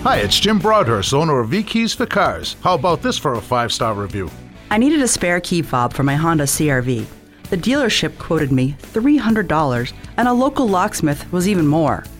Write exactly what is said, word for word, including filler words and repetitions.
Hi, it's Jim Broadhurst, owner of V-Keys for Cars. How about this for a five-star review? I needed a spare key fob for my Honda C R V. The dealership quoted me three hundred dollars, and a local locksmith was even more.